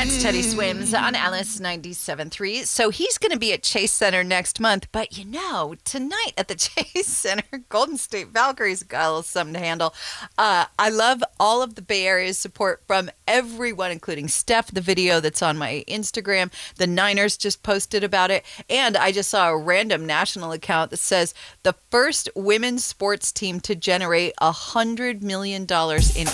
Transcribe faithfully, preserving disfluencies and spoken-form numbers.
That's Teddy Swims on Alice ninety-seven point three. So he's going to be at Chase Center next month. But you know, tonight at the Chase Center, Golden State Valkyries got a little something to handle. Uh, I love all of the Bay Area's support from everyone, including Steph, the video that's on my Instagram. The Niners just posted about it. And I just saw a random national account that says the first women's sports team to generate one hundred million dollars in